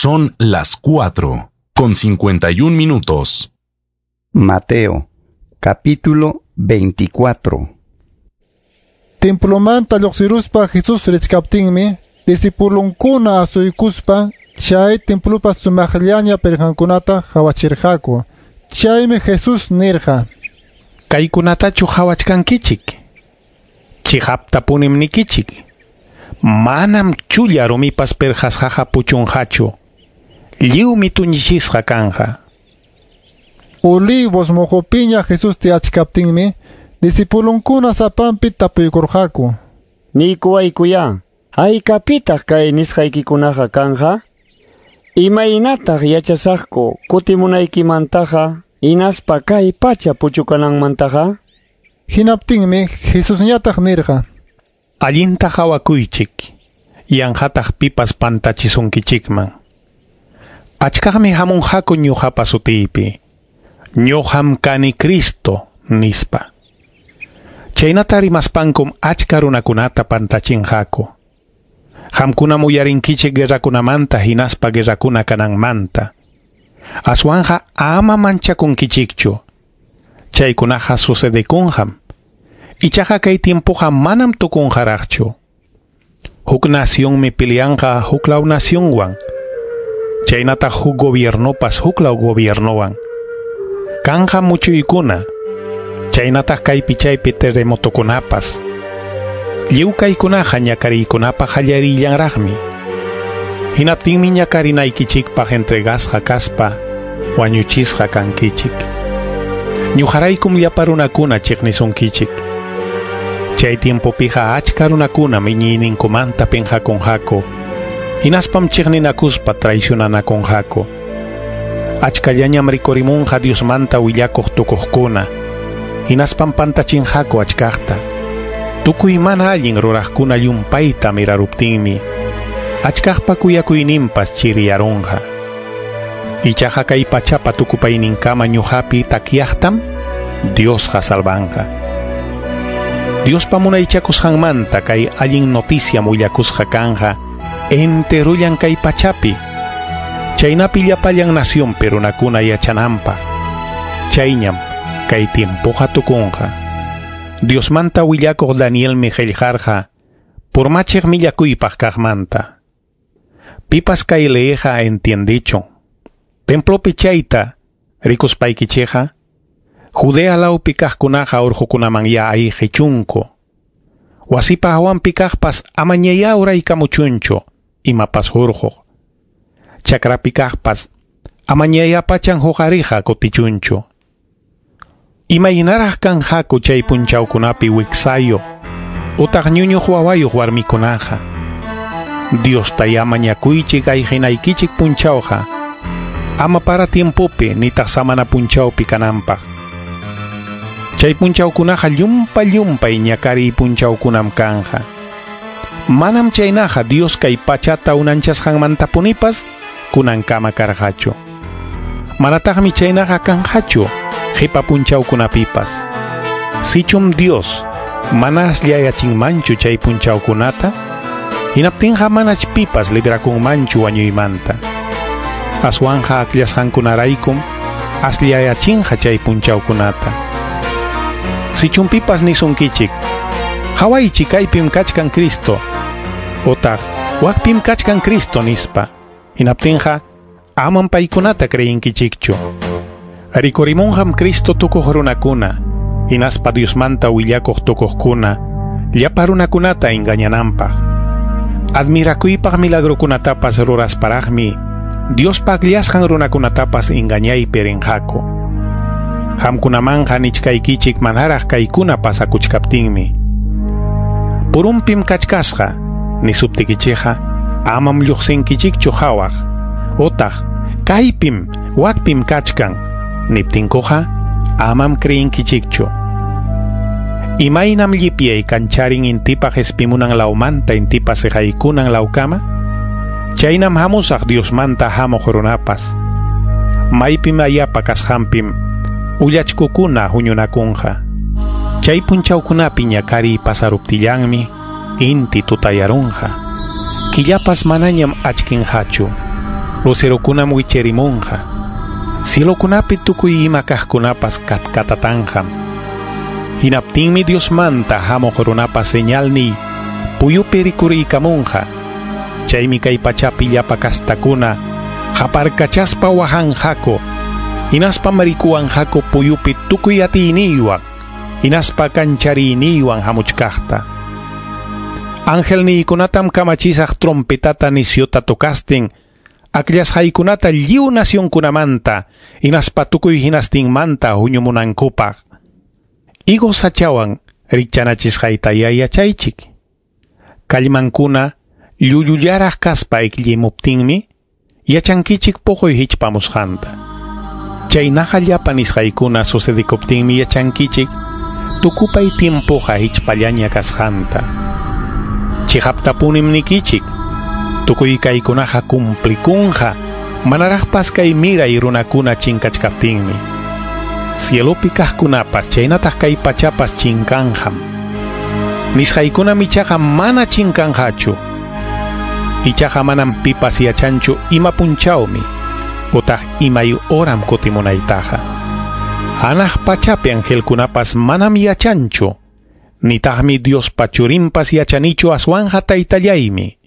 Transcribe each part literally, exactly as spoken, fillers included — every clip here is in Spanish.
Son las cuatro, con cincuenta y un minutos. Mateo, capítulo veinticuatro. Templomanta lluqsiruspa Jesús rechkaptinmi, discípulunkuna asuykuspa, chay templopa sumaqllaña perjankunata hawachirqaku. Chaymi Jesús nirqa: Kaykunatachu hawachkankichik, chihaptapunim nikichik, manam chulla rumipas perjasjaja puchunjachu, lliwmi tuñichisqa kanja. Olivos mojopiña Jesús tiachkaptinmi, discípulunkuna sapampi tapuykurqaku: Nikuaykuya, haykapitaq kay nisqaykikunaqa kanja? Imaynataq yachasaqku kutimunaykimantaqa inaspa kay pacha puchukananmantaqa? Hinaptinmi Jesús ñataq nirqa: Allinta hawakuychik, yanhataq pipas pantachisunkichikman. Achkaqmi hamunqaku ñuqapa sutiypi, ñuqam kani Cristo nispa. Chaynata rimaspankum achka runakunata pantachinqaku. Hamkuna muyarinkichik guerrakunamanta hinaspa guerrakuna kananmanta. Aswanja ama manchakunkichikchu. Chaykunaqa sucedekunham. Ichaqa kay tiempoqa manam tukunjaraqchu. Huk nacionmi pilianqa huklaw nacionwan. Chaynata huk gobiernopas huklaw gobiernowan. Kanja muchuykuna. Chaynata kaypi chaypi terremotokunapas. Lliw kaykunaqa ñakariykunapa qallarillanraqmi. Hinaptinmi ñakarinaykichikpaq entregasqa kaspa wañuchisqa kankichik. Ñuqaraykum llapa runakuna chiqnisunkichik. Chay tiempopiqa achka runakuna miñiyninkumanta pinqakunqaku, hinaspam chiqninakuspa traicionanakunqaku. Achkallañam rikurimunqa Diosmanta willakuq tukuqkuna, hinaspam pantachinqaku achkaqta. Tukuy mana allin ruraqkuna llumpayta miraruptinmi, achkaqpa kuyakuyninpas chiriyarunqa. Ichaqa kay pachapa tukupayninkama ñuqapi takyaqtam Diosqa salvanqa. Diospa munaychakusqanmanta kay allin noticia mullakusqa kanja enterullan kay pachapi. Chaynapi llapallan nacionpi runakuna yachananpaq. Chayñam kay tiempoqa tukunqa. Diosmanta willakuq Danielmi qillqarqa purmachiq millakuypaq kaqmanta. Pipas kay leeqa entiendichun. Templopi chayta rikuspaykichiqa, Judea lawpi kaqkunaqa urqukunaman ya ayqichunku. Wasipa hawanpi kaqpas ama ñaya uraykamuchunchu imapas hurquq. Chakrapi kaqpas ama ñayapachan huqariqa kutichunchu. Imaynaraq kanqaku chay punchawkunapi wiksayuq, utaq ñuñuq wawayuq warmikunaqa. Diosta yamañakuychik ayqinaykichik punchawqa, ama para tiempopi nitaq samana punchawpi kananpaq. Chay punchawkunaqa llumpa llumpay ñakariy punchawkunam kanja. Manam chaynaqa Dios kay pachata unanchasqanmantapunipas kunankama karqachu. Manataqmi chaynaqa kanqachu qipa punchawkunapipas. Sichum Dios mana aslliyachinmanchu chay punchawkunata, hinaptinqa manach pipas librakunmanchu wañuymanta. Aswanja akllashqankunaraykum aslliyachinqa chay punchawkunata. Sichunpipas nisunkichik: hawaychik kaypim kachkan Cristo, utaq wakpim kachkan Cristo nispa. Hinaptinqa aman paykunata kreyinkichikchu. Rikurimunqam Cristo tukuq runakuna, hinaspa Diosmanta willakuq tukuqkuna, llapa runakunata engañananpaq. Admirakuypaq milagrukunatapas rurasparaqmi Diospa akllashqan runakunatapas engañaypi rinqaku. Hamkunamanqa nichkaykichik manaraq kaykuna pasakuchkaptinmi. Purumpim kachkasqa nisuptikichiqa amam lluqsinkichikchu hawaq, utaq kaypim wakpim kachkan niptinkuqa amam kreyinkichikchu. Imaynam llipyay kancharin intipaq espimunan lawmanta intipas eqaykunan lawkama, chaynam hamusaq Diosmanta hamuq runapas. Maypim ayapa kasqanpim ullachkukuna huñunakunqa. Chay punchawkunapi ñakariy pasaruptillanmi inti tutayarunqa. Killapas manañam achkinhachu. lucerokunam wicherimunqa, cielokunapi tukuy ima kaqkunapas katkatatanqam. Hinaptinmi Diosmanta hamuq runapas señalni puyupi rikuriykamunqa. Chaymi kay pachapi llapa kastakuna qaparkachaspa wahanqaku, hinaspa marikuwanqaku puyupi tukuy atiyniwan, hinaspa kanchariyniwan hamuchkaqta. Angelniykunatam kamachisaq trompetata nisyota tukastin, akllashaykunata lliw nacionkunamanta, hinaspa tukuy hinastinmanta huñumunankupaq. Igo sachawan rikchanachisqayta yachaychik. Kallmankuna llullullaras kaspa ikllimuptinmi, yachankichik poqoy hichpamusqanta. Chaynaqa llapa nisqaykuna sucedikuptinmi yachankichik, tukupay tiempoqa hichpallaña kasqanta. Chihaptapunim nikichik, tukuy kaykunaqa cumplikunqa, manaraqpas kay miray runakuna chinkachkaptinmi. Cielopi kaqkunapas chaynataq kay pachapas chinkanqam. Nisqaykuna michaqa mana chinkanqachu. Ichaqa manam pipas yachanchu ima punchawmi, utaq imay oram kutimunaytaqa. Hanaq pachapi angelkunapas manam yachanchu, nitaqmi Dios pachurimpas yachanichu aswanja taytallaymi.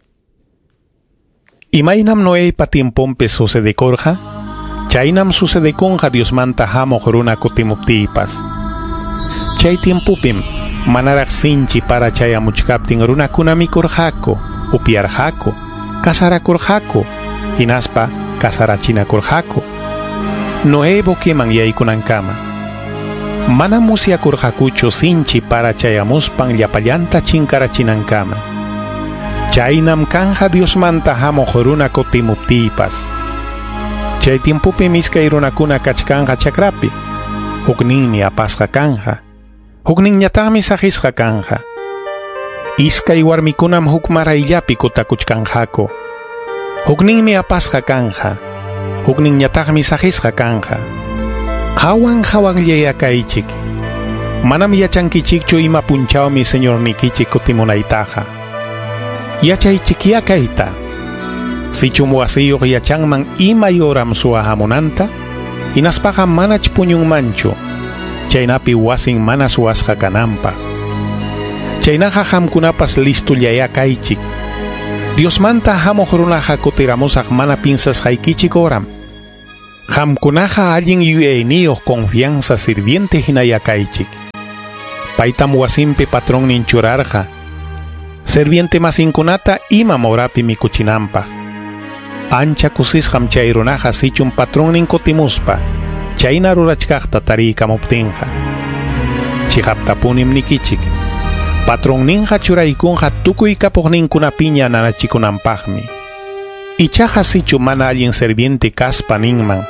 Imaynam Noépa tiempompi sucedikorqa, chaynam sucedikonqa Diosmanta hamuq runa kutimuptiypas. Chay tiempupim manaraq sinchi para chayamuchkaptin runakuna mikurqaku, upyarqaku, kasarakurqaku, hinaspa kasarachinakurqaku. Noé boquiman yaykunankama. Mana musyakurqakuchu sinchi para chayamuspan llapallanta chinkarachinankama. Chaynam kanja Diosmanta hamuq runa kutimuptiypas. Chay tiempupi miskay runakuna kachkanqa chakrapi, hukninmi apasqa kanja, hukninñataqmi saqisqa kanja. Iskay warmikunam huk marayllapi kutakuchkanqaku, hukninmi apasqa kanja, hukninñataqmi saqisqa kanja. Qawan qhawanllayakaychik, manam yachankichikchu ima punchawmi señornikichik kutimunaytaqa. Yachaychik yakayta, sichum wasiyuq yachanman imay oram suwahamunanta, hinaspaqa manach puñunmanchu, chaynapi wasin mana suwasqa kananpaq. Chaynaqa hamkunapas listullayakaychik. Diosmanta hamuq runaqa kutiramusaq mana pinsasqaykichik oram. Hamkunaqa allin yuyayniyuq confianza sirviente hinayakaychik. Paytam wasinpi patronnin churarqa, serviente masinkunata ima morapi mikuchinanpaq. Ancha kusisqam chay runaqa sichum patronnin kutimuspa, chayna rurachkaqta tariykamuptinqa. Chihaptapunim nikichik, patronninqa churaykunqa tukuy kapuqninkunapiña nanachikunanpaqmi. Ichaqa sichum mana allin serviente kaspa ninman,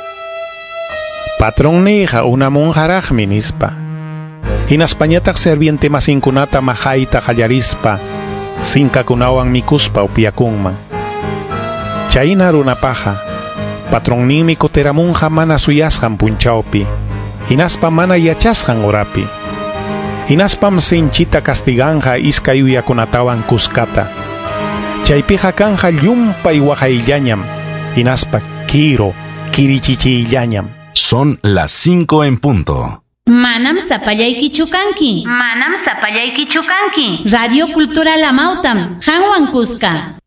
patronniqa unamunqaraqmi nispa. Hinaspañataq serviente masinkunata mahayta qallarispa, sinkakunawan mikuspa upyakunman. Chayna runapaqa, patronninmi kutiramunqa mana suyasqan punchawpi, hinaspa mana yachasqan orapi. Hinaspam sinchita castiganqa iskay uyakunatawan kuskata. Chaypiqa kanqa llumpay waqayllañam, hinaspa kiro kirichichillañam. Son las cinco en punto. Manam sapallaykichu kanki. Manam sapallaykichu kanki. Radio Cultural Amautam, Hanwan Cusca.